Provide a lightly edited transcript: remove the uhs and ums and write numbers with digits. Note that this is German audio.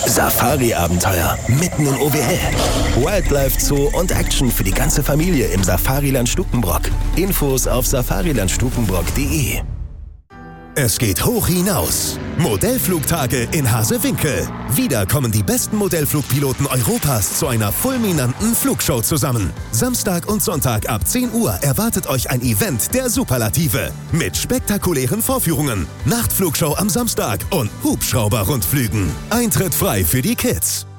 Safari-Abenteuer mitten im OWL. Wildlife Zoo und Action für die ganze Familie im Safariland Stukenbrock. Infos auf safarilandstukenbrock.de. Es geht hoch hinaus. Modellflugtage in Hasewinkel. Wieder kommen die besten Modellflugpiloten Europas zu einer fulminanten Flugshow zusammen. Samstag und Sonntag ab 10 Uhr erwartet euch ein Event der Superlative. Mit spektakulären Vorführungen, Nachtflugshow am Samstag und Hubschrauber-Rundflügen. Eintritt frei für die Kids.